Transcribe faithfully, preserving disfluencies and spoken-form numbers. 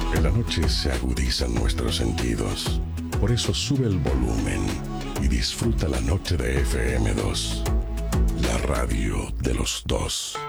En la noche se agudizan nuestros sentidos. Por eso sube el volumen y disfruta la noche de F M dos. La radio de los dos.